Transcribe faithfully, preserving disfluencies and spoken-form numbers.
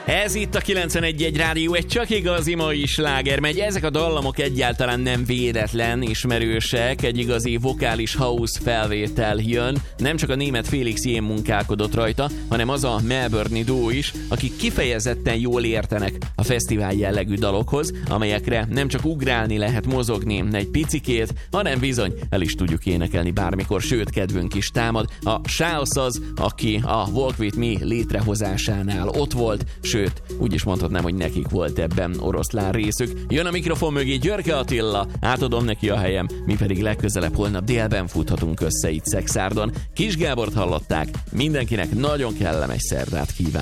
Ez itt a kilencvenegy egy rádió, egy csak igazi mai sláger megy. Ezek a dallamok egyáltalán nem véletlen ismerősek, egy igazi vokális house felvétel jön. Nem csak a német Félix Jén munkálkodott rajta, hanem az a melbourne-i duó is, akik kifejezetten jól értenek a fesztivál jellegű dalokhoz, amelyekre nem csak ugrálni lehet, mozogni egy picikét, hanem bizony el is tudjuk énekelni bármikor, sőt kedvünk is támad. A Sáosz az, aki a Walk With Me létrehozásánál ott volt, sőt, úgy is mondhatnám, hogy nekik volt ebben oroszlán részük. Jön a mikrofon mögé Györke Attila, átadom neki a helyem, mi pedig legközelebb holnap délben futhatunk össze itt Szexárdon. Kis Gábort hallották, mindenkinek nagyon kellemes szerdát kívánok.